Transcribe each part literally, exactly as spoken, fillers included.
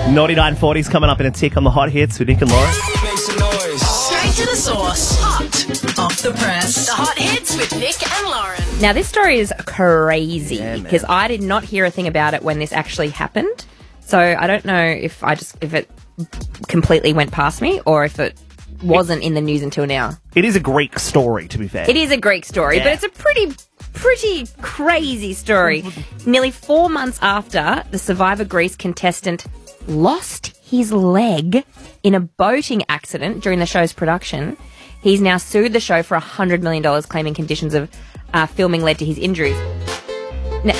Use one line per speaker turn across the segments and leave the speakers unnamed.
Naughty nine forty's coming up in a tick on the hot hits with Nick and Lauren.
Make some noise.
Straight to the source. Hot off the press. The hot hits with Nick and Lauren.
Now, this story is crazy
Yeah, man.
because I did not hear a thing about it when this actually happened. So I don't know if I just if it completely went past me or if it wasn't in the news until now.
It is a Greek story, to be fair.
It is a Greek story,
Yeah.
but it's a pretty, pretty crazy story. Nearly four months after the Survivor Greece contestant lost his leg in a boating accident during the show's production, he's now sued the show for one hundred million dollars, claiming conditions of uh, filming led to his injuries. Now,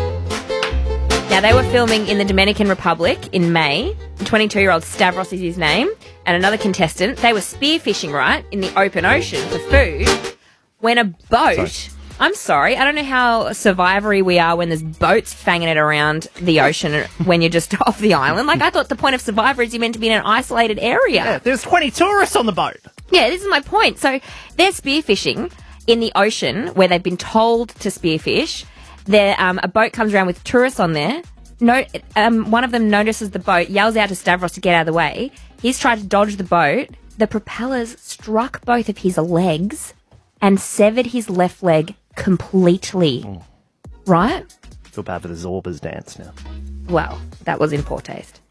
now, they were filming in the Dominican Republic in May. twenty-two-year-old Stavros is his name, and another contestant. They were spearfishing, right, in the open ocean for food, when a boat...
Sorry.
I'm sorry, I don't know how survivory we are when there's boats fanging it around the ocean when you're just off the island. Like, I thought the point of Survivor is you're meant to be in an isolated area.
Yeah, there's twenty tourists on the boat.
Yeah, this is my point. So they're spearfishing in the ocean where they've been told to spearfish. There, um, a boat comes around with tourists on there. No, um, one of them notices the boat, yells out to Stavros to get out of the way. He's tried to dodge the boat. The propellers struck both of his legs and severed his left leg completely.
Mm.
Right?
Feel bad for the Zorbas dance now.
Well, that was in poor taste.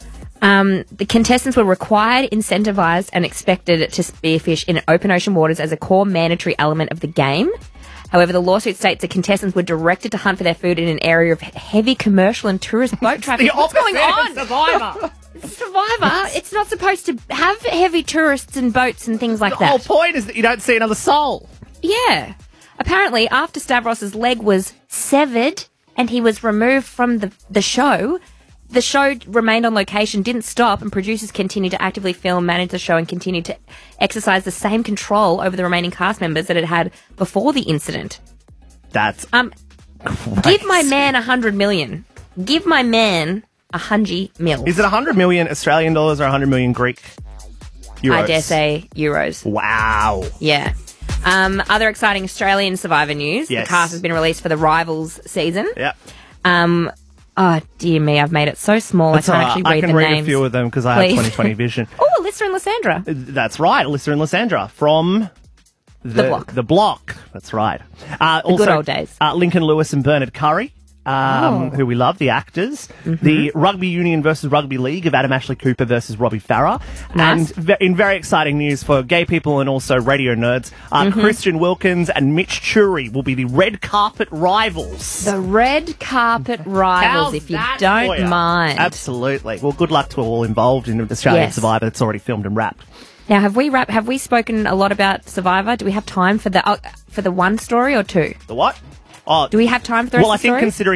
Um, the contestants were required, incentivized, and expected to spearfish in open ocean waters as a core mandatory element of the game. However, the lawsuit states the contestants were directed to hunt for their food in an area of heavy commercial and tourist boat traffic.
The
What's going
opposite
on?
of Survivor.
Survivor, it's not supposed to have heavy tourists and boats and things like
The
that.
whole point is that you don't see another soul.
Yeah. Apparently, after Stavros's leg was severed and he was removed from the, the show, the show remained on location, didn't stop, and producers continued to actively film, manage the show, and continued to exercise the same control over the remaining cast members that it had before the incident.
That's
Um,
crazy.
give my man a hundred million. Give my man a hundred mil.
Is it one hundred million Australian dollars or one hundred million Greek euros?
I dare say euros.
Wow.
Yeah. Um, other exciting Australian Survivor news.
Yes.
The cast has been released for the Rivals season.
Yep.
Um, oh, dear me, I've made it so small
That's
I can't
all right.
actually
I
read
can
the
read
names.
a few of them because I
Please.
have twenty twenty vision.
Oh, Alyssa and Lysandra.
That's right, Alyssa and Lysandra from the,
The Block.
The Block. That's right. Uh,
The
also,
good old days.
Uh, Lincoln Lewis and Bernard Curry, um,
Oh.
who we love, the actors.
Mm-hmm.
The Rugby Union versus Rugby League of Adam Ashley Cooper versus Robbie Farah.
Nice.
And ve- in very exciting news for gay people and also radio nerds, uh,
Mm-hmm.
Christian Wilkins and Mitch Churi will be the red carpet rivals.
The red carpet rivals,
How's
if you
that
don't
for ya?
mind.
Absolutely. Well, good luck to all involved in Australian
Yes.
Survivor that's already filmed and wrapped.
Now, have we wrap, have we spoken a lot about Survivor? Do we have time for the uh, for the one story or two?
The what? Oh,
Do we have time for the rest
well, I
of the
think
stories?
considering